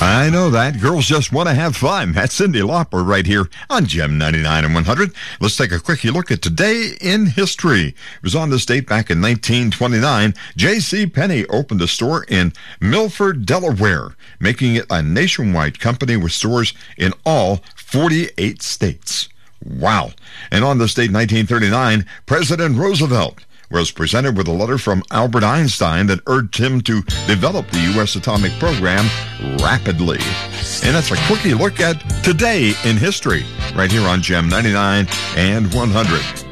I know that. Girls just want to have fun. That's Cyndi Lauper right here on Gem 99 and 100. Let's take a quickie look at today in history. It was on this date back in 1929. J.C. Penney opened a store in Milford, Delaware, making it a nationwide company with stores in all 48 states. Wow. And on this date, 1939, President Roosevelt was presented with a letter from Albert Einstein that urged him to develop the U.S. atomic program rapidly. And that's a quickie look at today in history right here on Gem 99 and 100.